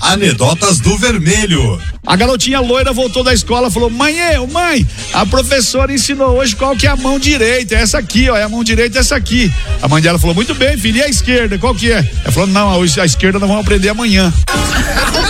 Anedotas do Vermelho. A garotinha loira voltou da escola, falou: mãe, a professora ensinou hoje qual que é a mão direita, é essa aqui, ó, é a mão direita, é essa aqui. A mãe dela falou: muito bem, filha, e a esquerda, qual que é? Ela falou: não, a esquerda nós vamos aprender amanhã.